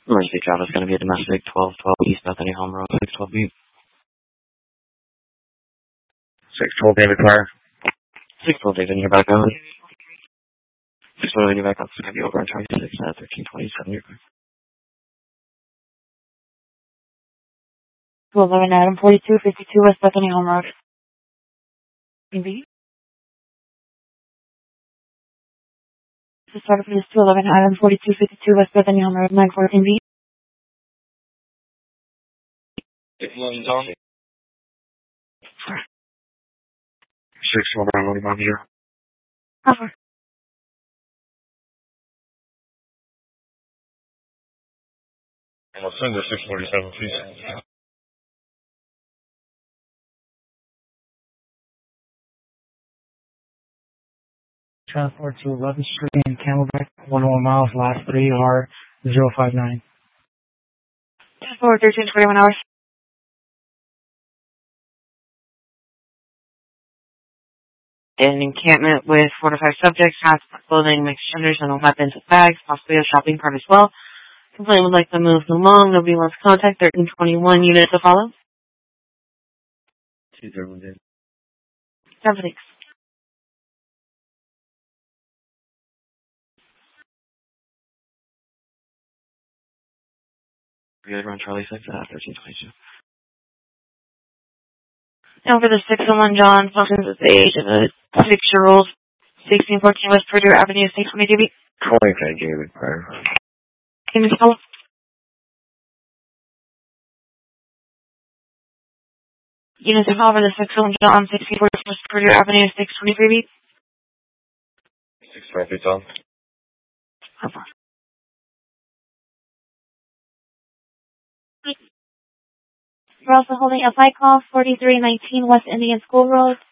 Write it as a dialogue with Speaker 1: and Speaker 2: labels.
Speaker 1: Emergency travel is going to be a domestic 1212 East Bethany Home Road, 612B.
Speaker 2: 612 David Clare.
Speaker 1: 612 David, you're back on. 612 you're back on. It's going to be over on Charlie 6 at 1327. You're back.
Speaker 3: 211 Adam 4252 West Bethany Home Road. Indeed. To start for this 211 Adam 4252 West Bethany Home Road 94 Indeed.
Speaker 2: 611 Tom. 611 I'm here.
Speaker 3: Over.
Speaker 2: I'll send her 647, please.
Speaker 4: Transport to 11th Street in Camelback, 101 miles, last 3 R 059.
Speaker 3: Transport 1321 hours. An encampment with 4 to 5 subjects, has clothing, mixed genders, and weapons with bags, possibly a shopping cart as well. Complaint would like to move along. Nobody wants to contact 1321 units to follow.
Speaker 1: 231
Speaker 3: Thanks.
Speaker 1: You're going to run Charlie 6 at 1322.
Speaker 3: Now for the 601 John, functions with the age of a 6-year-old, 1614 West Purdue Avenue, 620 GB.
Speaker 2: 25 David Clare.
Speaker 3: Can you follow? Units to follow for the 601 John, 1614 West Purdue Avenue, 623 B.
Speaker 2: 623 Tom.
Speaker 3: Over. We're also holding a flight call 4319 West Indian School Road.